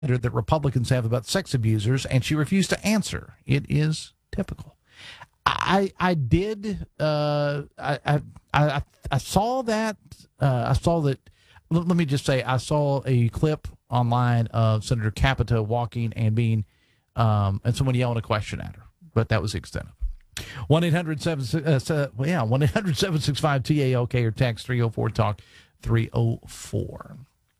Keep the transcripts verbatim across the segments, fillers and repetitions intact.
that Republicans have about sex abusers, and she refused to answer. It is typical. I I did uh, I, I I I saw that uh, I saw that. Let, let me just say I saw a clip online of Senator Capito walking and being um, and someone yelling a question at her, but that was the extent of it. One eight hundred seven uh, yeah one eight hundred seven six five T A L K or text three oh four talk three oh four.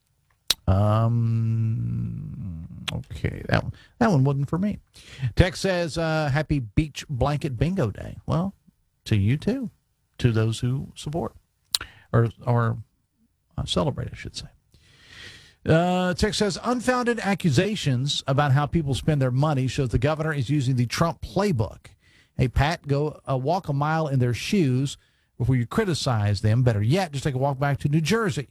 Um. Okay, that one, that one wasn't for me. Text says, uh, "Happy Beach Blanket Bingo Day." Well, to you too, to those who support or or uh, celebrate, I should say. Uh, text says, "Unfounded accusations about how people spend their money shows the governor is using the Trump playbook." Hey, Pat, go uh, walk a mile in their shoes before you criticize them. Better yet, just take a walk back to New Jersey.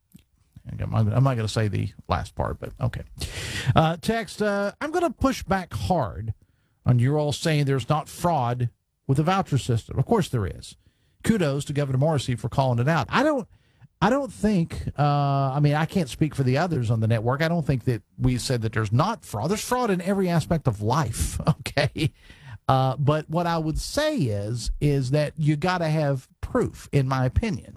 I'm not going to say the last part, but okay. Uh, text, uh, I'm going to push back hard on you all saying there's not fraud with the voucher system. Of course there is. Kudos to Governor Morrissey for calling it out. I don't I don't think, uh, I mean, I can't speak for the others on the network. I don't think that we said that there's not fraud. There's fraud in every aspect of life, okay? Uh, but what I would say is, is that you got to have proof, in my opinion.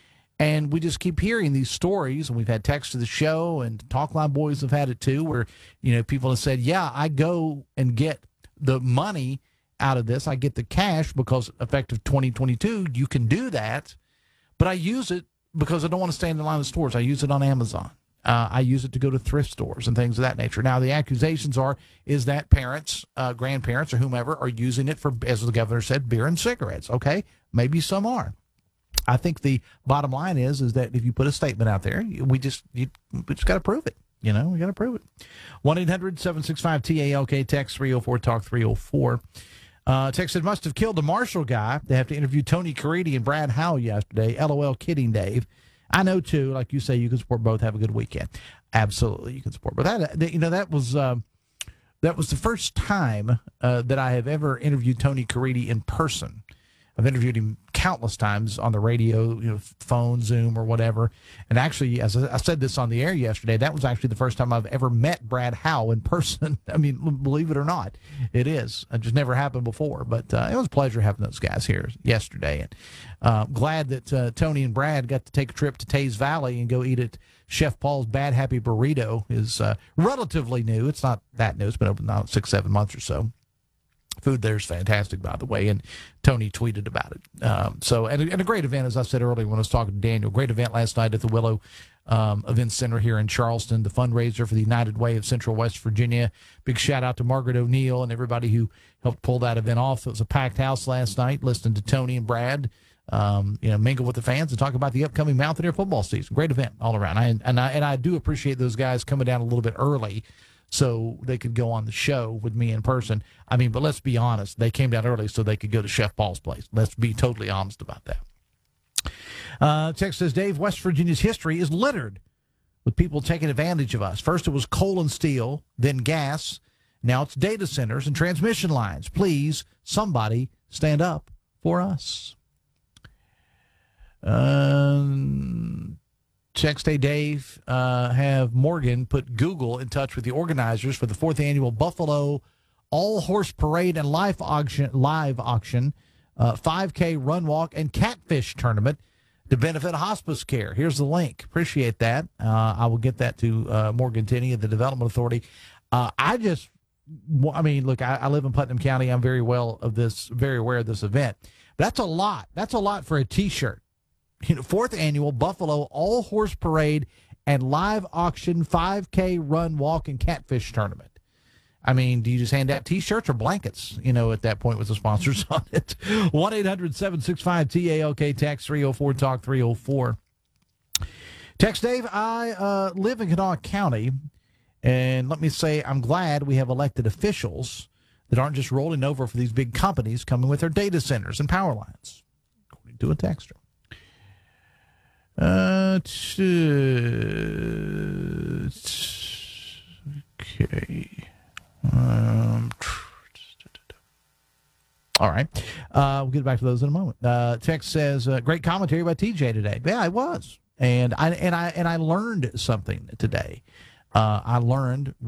And we just keep hearing these stories, and we've had text to the show, and Talkline boys have had it too, where, you know, people have said, yeah, I go and get the money out of this. I get the cash because effective twenty twenty-two, you can do that. But I use it because I don't want to stand in line of stores. I use it on Amazon. Uh, I use it to go to thrift stores and things of that nature. Now, the accusations are, is that parents, uh, grandparents, or whomever are using it for, as the governor said, beer and cigarettes. Okay, maybe some are. I think the bottom line is is that if you put a statement out there, we just you, we just got to prove it. You know, we got to prove it. one eight hundred seven six five T A L K, text three oh four talk three oh four. Uh, text said, must have killed the Marshall guy. They have to interview Tony Caridi and Brad Howell yesterday. LOL, kidding, Dave. I know, too, like you say, you can support both. Have a good weekend. Absolutely, you can support. But that, you know, that was uh, that was the first time uh, that I have ever interviewed Tony Caridi in person. I've interviewed him countless times on the radio, you know, phone, Zoom, or whatever. And actually, as I said this on the air yesterday, that was actually the first time I've ever met Brad Howell in person. I mean, believe it or not, it is. It just never happened before. But uh, it was a pleasure having those guys here yesterday. And uh, glad that uh, Tony and Brad got to take a trip to Taze Valley and go eat at Chef Paul's Bad Happy Burrito. Is uh, relatively new. It's not that new. It's been open now six, seven months or so. Food there is fantastic, by the way, and Tony tweeted about it. Um, so, and a, and a great event, as I said earlier when I was talking to Daniel. Great event last night at the Willow um, Event Center here in Charleston, the fundraiser for the United Way of Central West Virginia. Big shout out to Margaret O'Neill and everybody who helped pull that event off. It was a packed house last night, listening to Tony and Brad, um, you know, mingle with the fans and talk about the upcoming Mountaineer football season. Great event all around. I, and I and I do appreciate those guys coming down a little bit early, so they could go on the show with me in person. I mean, but let's be honest. They came down early so they could go to Chef Paul's place. Let's be totally honest about that. Uh, text says, Dave, West Virginia's history is littered with people taking advantage of us. First it was coal and steel, then gas. Now it's data centers and transmission lines. Please, somebody stand up for us. Um... Text, hey, Dave, uh, have Morgan put Google in touch with the organizers for the fourth annual Buffalo All-Horse Parade and Live Auction, live auction uh, five K Run Walk and Catfish Tournament to benefit hospice care. Here's the link. Appreciate that. Uh, I will get that to uh, Morgan Tenney of the Development Authority. Uh, I just, I mean, look, I, I live in Putnam County. I'm very well of this, very aware of this event. That's a lot. That's a lot for a T-shirt. You know, fourth annual Buffalo All Horse Parade and Live Auction five K Run Walk and Catfish Tournament. I mean, do you just hand out T-shirts or blankets, you know, at that point with the sponsors on it? one eight hundred seven six five T A L K, text three oh four talk three oh four. Text, Dave, I uh, live in Kanawha County, and let me say I'm glad we have elected officials that aren't just rolling over for these big companies coming with their data centers and power lines, according to a texter. Uh, t- okay. Um, all right. Uh, we'll get back to those in a moment. Uh, text says, uh, great commentary by T J today. Yeah, I was. And I, and I, and I learned something today. Uh, I learned